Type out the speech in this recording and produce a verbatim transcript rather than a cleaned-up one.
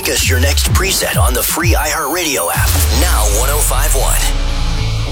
Make us your next preset on the free iHeartRadio app. Now one oh five point one.